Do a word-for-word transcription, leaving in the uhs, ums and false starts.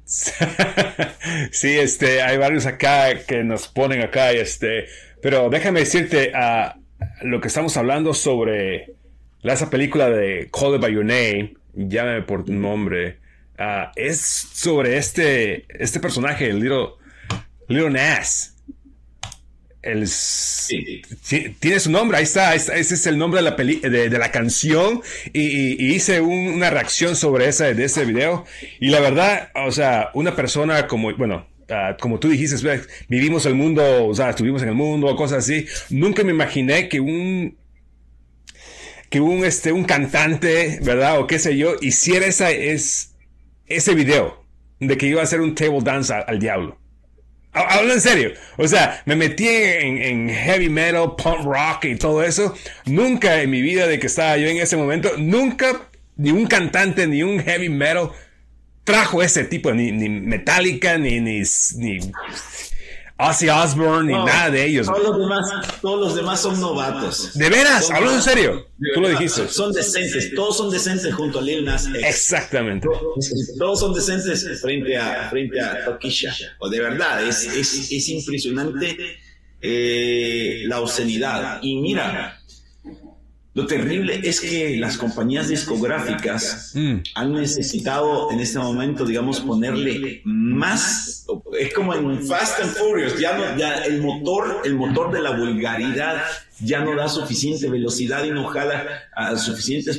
Sí, este, hay varios acá que nos ponen acá, este, pero déjame decirte, ah, lo que estamos hablando sobre la- esa película de Call It By Your Name, llámame por tu nombre, ah, es sobre este, este personaje, el Little, Little Nas. El, Sí. sí, tiene su nombre, ahí está, ahí está, ese es el nombre de la, peli, de, de la canción y, y- y hice un- una reacción sobre ese, de ese video y la verdad, o sea, una persona como, bueno, ah, como tú dijiste, ve, vivimos el mundo, o sea, estuvimos en el mundo, cosas así, nunca me imaginé que un, que un, este, un cantante, ¿verdad? O qué sé yo, hiciera esa, es, ese video de que iba a hacer un table dance a- al diablo. Hablo en serio. O sea, me metí en, en heavy metal, punk rock y todo eso. Nunca en mi vida de que estaba yo en ese momento, nunca ni un cantante ni un heavy metal trajo ese tipo, ni, ni Metallica, ni, ni, ni Ozzy Osbourne, ni No, nada de ellos. todos los demás, todos los demás son novatos. De veras, Son hablo en novatos. serio. De Tú lo verdad, dijiste. son decentes, todos son decentes junto a Lil Nas X. Exactamente. Todos son decentes frente a, frente a Tokisha. O de verdad, es, es, es impresionante eh, la obscenidad. Y mira, lo terrible es que las compañías discográficas Mm. han necesitado en este momento, digamos, ponerle más. Es como en Fast and Furious, ya no, ya el motor, el motor de la vulgaridad ya no da suficiente velocidad y no jala a suficientes